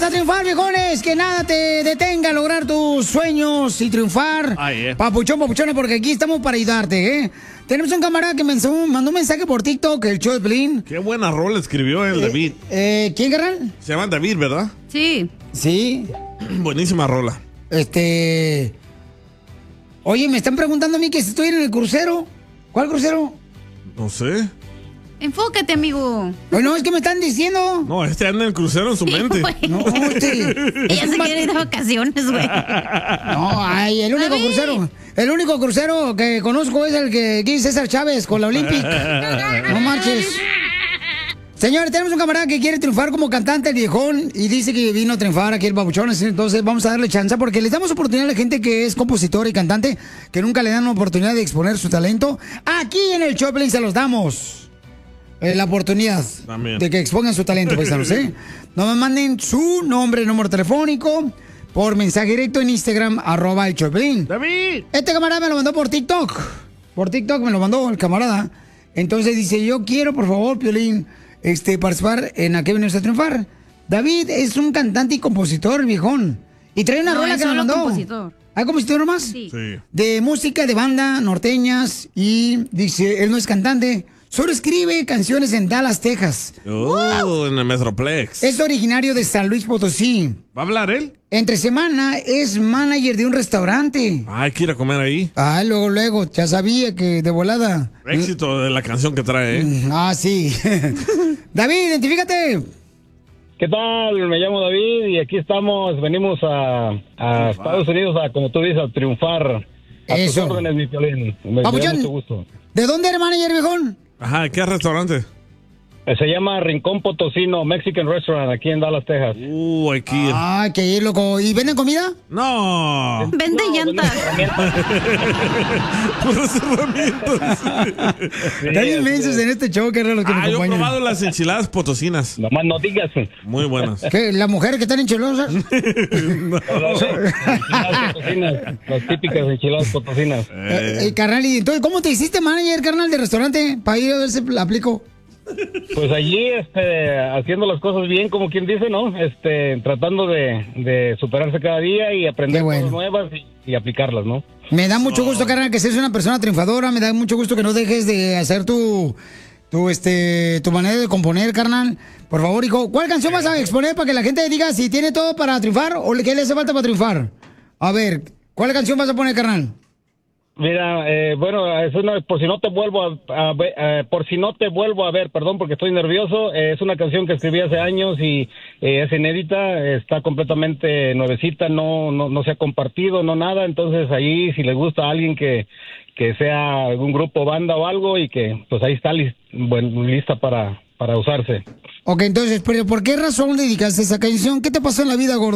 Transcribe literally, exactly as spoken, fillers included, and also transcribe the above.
a triunfar, viejones. Que nada te detenga a lograr tus sueños y triunfar. Ay, eh. Papuchón, papuchona, porque aquí estamos para ayudarte, ¿eh? Tenemos un camarada que me mandó, mandó un mensaje por TikTok, el show de Pelín. Qué buena rola escribió el Eh, David. Eh, ¿Quién, carnal? Se llama David, ¿verdad? Sí. Sí. Buenísima rola. Este... Oye, me están preguntando a mí que si estoy en el crucero. ¿Cuál crucero? No sé. Enfócate, amigo. Bueno, es que me están diciendo. No, este anda en el crucero en su mente. No, este... Ella se quiere ir de vacaciones, güey. No, ay, el único David. crucero. El único crucero que conozco es el que aquí César Chávez con la Olympic. No marches. Señores, tenemos un camarada que quiere triunfar como cantante, el viejón, y dice que vino a triunfar aquí el babuchón, entonces vamos a darle chance porque les damos oportunidad a la gente que es compositor y cantante, que nunca le dan oportunidad de exponer su talento. Aquí en el Choplin se los damos eh, la oportunidad También. de que expongan su talento, paisanos, ¿eh? No me manden su nombre, número telefónico, por mensaje directo en Instagram, arroba el Choplin. ¡David! Este camarada me lo mandó por TikTok. Por TikTok me lo mandó el camarada. Entonces dice, yo quiero, por favor, Piolín, este, participar en A qué venimos a triunfar. David es un cantante y compositor, viejón. Y trae una No, rola es que nos solo mandó. compositor. ¿Hay compositor nomás? Sí. Sí. De música, de banda, norteñas. Y dice, él no es cantante, solo escribe canciones en Dallas, Texas. Oh, en el Metroplex. Es originario de San Luis Potosí. ¿Va a hablar él? Entre semana es manager de un restaurante. Ay, quiere comer ahí. Ah, luego, luego, ya sabía que de volada. Éxito de la canción que trae, ¿eh? Ah, sí. David, identifícate. ¿Qué tal? Me llamo David y aquí estamos, venimos a, a Estados Unidos a, como tú dices, a triunfar. A tus Eso. órdenes, mi Piolín. Me, me da Papuchón, mucho gusto. ¿de dónde eres manager, viejón? Ajá, ¿qué restaurante? Eh, Se llama Rincón Potosino Mexican Restaurant aquí en Dallas, Texas. Uh, hay que ir. Ah, que ir, loco. ¿Y venden comida? No. Vende llantas. Puras herramientas. Están inmensos en este show, que los que me Ah, yo he acompañan. probado las enchiladas potosinas. Nomás no digas. Muy buenas. ¿Qué? ¿Las mujeres que están enchilosas? Enchiladas potosinas, las típicas enchiladas potosinas. Eh, eh, carnal, y entonces, ¿cómo te hiciste manager, carnal, de restaurante? Para ir a ver si la aplico. Pues allí, este, haciendo las cosas bien, como quien dice, ¿no? Este, tratando de, de superarse cada día y aprender Qué bueno. cosas nuevas y, y aplicarlas, ¿no? Me da mucho gusto, carnal, que seas una persona triunfadora. Me da mucho gusto que no dejes de hacer tu, tu, este, tu manera de componer, carnal. Por favor, hijo, ¿cuál canción vas a exponer para que la gente diga si tiene todo para triunfar o qué le hace falta para triunfar? A ver, ¿cuál canción vas a poner, carnal? Mira, eh, bueno, es una, por si no te vuelvo a, a ver, eh, por si no te vuelvo a ver, perdón, porque estoy nervioso, eh, es una canción que escribí hace años y eh, es inédita, está completamente nuevecita, no, no, no se ha compartido, no nada, entonces ahí si le gusta a alguien que, que sea algún grupo, banda o algo y que pues ahí está lis, bueno, lista para, para usarse. Ok, entonces, pero ¿por qué razón dedicaste esa canción? ¿Qué te pasó en la vida, gordo?